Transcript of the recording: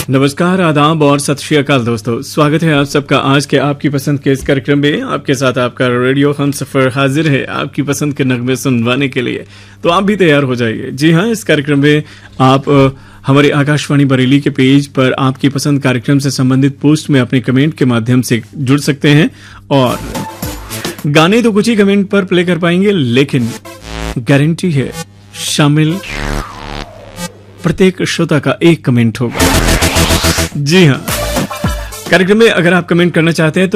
नमस्कार, आदाब और सत श्री अकाल दोस्तों। स्वागत है आप सबका आज के आपकी पसंद के इस कार्यक्रम में। आपके साथ आपका रेडियो हमसफर हाजिर है आपकी पसंद के नगमे सुनवाने के लिए। तो आप भी तैयार हो जाइए। जी हाँ, इस कार्यक्रम में आप हमारे आकाशवाणी बरेली के पेज पर आपकी पसंद कार्यक्रम से संबंधित पोस्ट में अपने कमेंट के माध्यम से जुड़ सकते हैं और गाने तो कुछ ही कमेंट पर प्ले कर पाएंगे, लेकिन गारंटी है शामिल प्रत्येक श्रोता का एक कमेंट होगा। जी हाँ, कार्यक्रम में अगर आप कमेंट करना चाहते हैं तो